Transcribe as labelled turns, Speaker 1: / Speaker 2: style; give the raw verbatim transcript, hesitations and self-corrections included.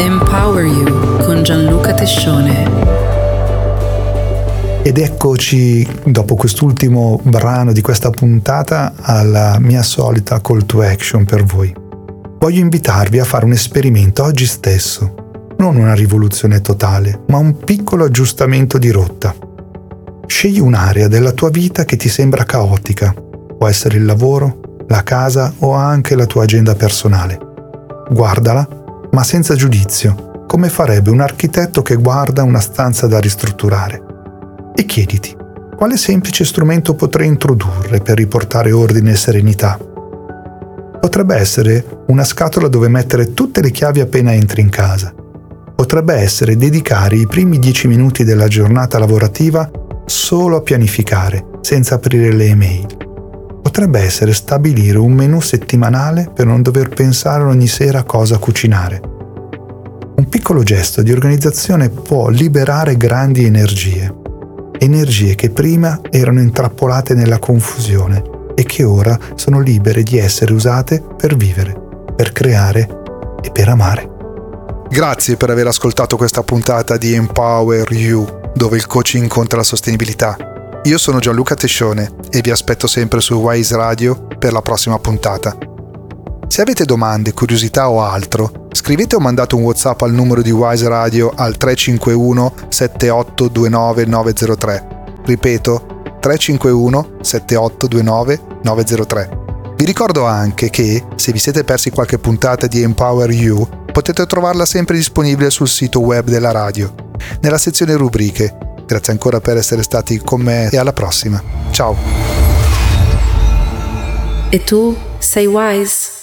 Speaker 1: Empower You con Gianluca Tescione.
Speaker 2: Ed eccoci, dopo quest'ultimo brano di questa puntata, alla mia solita call to action per voi. Voglio invitarvi a fare un esperimento oggi stesso. Non una rivoluzione totale, ma un piccolo aggiustamento di rotta. Scegli un'area della tua vita che ti sembra caotica. Può essere il lavoro, la casa o anche la tua agenda personale. Guardala, ma senza giudizio, come farebbe un architetto che guarda una stanza da ristrutturare. E chiediti, quale semplice strumento potrei introdurre per riportare ordine e serenità? Potrebbe essere una scatola dove mettere tutte le chiavi appena entri in casa. Potrebbe essere dedicare i primi dieci minuti della giornata lavorativa solo a pianificare, senza aprire le email. Potrebbe essere stabilire un menù settimanale per non dover pensare ogni sera a cosa cucinare. Un piccolo gesto di organizzazione può liberare grandi energie. Energie che prima erano intrappolate nella confusione e che ora sono libere di essere usate per vivere, per creare e per amare.
Speaker 3: Grazie per aver ascoltato questa puntata di Empower You, dove il coaching incontra la sostenibilità. Io sono Gianluca Tescione e vi aspetto sempre su Wise Radio per la prossima puntata. Se avete domande, curiosità o altro, scrivete o mandate un WhatsApp al numero di Wise Radio al tre cinque uno sette otto due nove nove zero tre. Ripeto, tre cinque uno sette otto due nove nove zero tre. Vi ricordo anche che, se vi siete persi qualche puntata di Empower You, potete trovarla sempre disponibile sul sito web della radio, nella sezione rubriche. Grazie ancora per essere stati con me e alla prossima. Ciao!
Speaker 1: E tu sei wise?